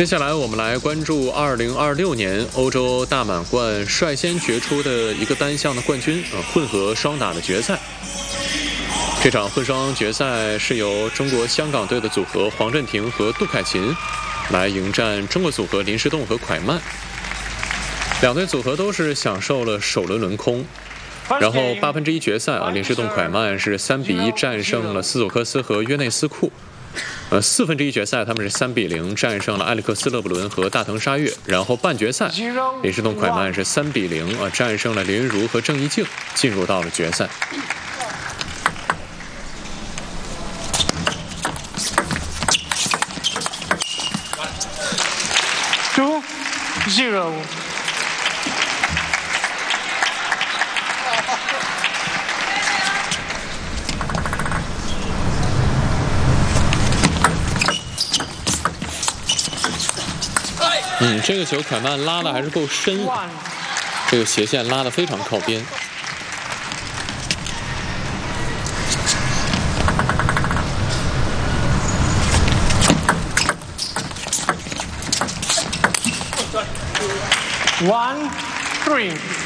接下来我们来关注2026年欧洲大满贯率先决出的一个单项的冠军混合双打的决赛。这场混双决赛是由中国香港队的组合黄镇廷和杜凯琴来迎战中国组合林诗栋和蒯曼。两队组合都是享受了首轮轮空，然后1/8决赛林诗栋蒯曼是3-1战胜了斯佐克斯和约内斯库。1/4决赛他们是3-0战胜了埃里克斯勒布伦和大藤沙月，然后半决赛林诗栋蒯曼是3-0战胜了林昀儒和郑怡静，进入到了决赛。 2-0。 这个球蒯曼拉的还是够深，这个斜线拉的非常靠边。 1-3。